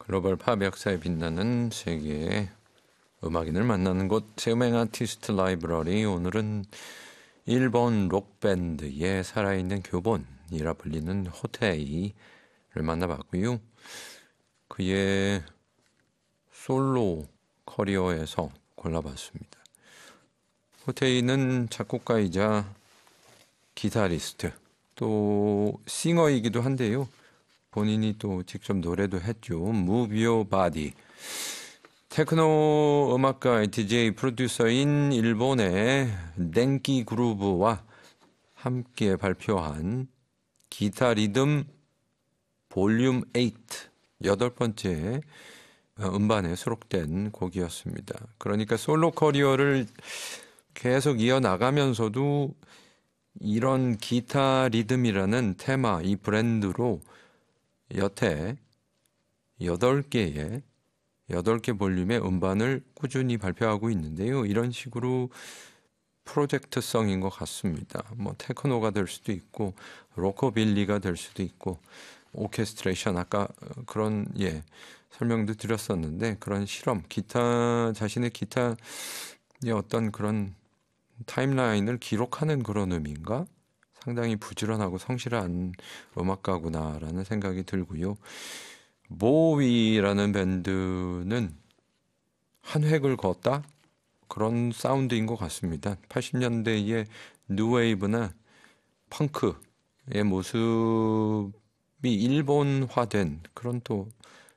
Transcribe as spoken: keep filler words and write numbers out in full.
글로벌 팝 역사에 빛나는 세계의 음악인을 만나는 곳 세우맹 아티스트 라이브러리. 오늘은 일본 록밴드의 살아있는 교본이라 불리는 호테이를 만나봤고요. 그의 솔로 커리어에서 골라봤습니다. 호테이는 작곡가이자 기타리스트 또 싱어이기도 한데요. 본인이 또 직접 노래도 했죠. Move Your Body. 테크노 음악가, 디제이, 프로듀서인 일본의 덴키 그루브와 함께 발표한 기타 리듬 볼륨 팔, 여덟 번째 음반에 수록된 곡이었습니다. 그러니까 솔로 커리어를 계속 이어나가면서도 이런 기타 리듬이라는 테마, 이 브랜드로 여태 여덟 개의 여덟 개 볼륨의 음반을 꾸준히 발표하고 있는데요. 이런 식으로 프로젝트성인 것 같습니다. 뭐 테크노가 될 수도 있고 로커빌리가 될 수도 있고 오케스트레이션, 아까 그런 예 설명도 드렸었는데, 그런 실험, 기타 자신의 기타의 어떤 그런 타임라인을 기록하는 그런 의미인가? 상당히 부지런하고 성실한 음악가구나라는 생각이 들고요. 보위라는 밴드는 한 획을 걷다? 그런 사운드인 것 같습니다. 팔십 년대의 뉴웨이브나 펑크의 모습이 일본화된 그런 또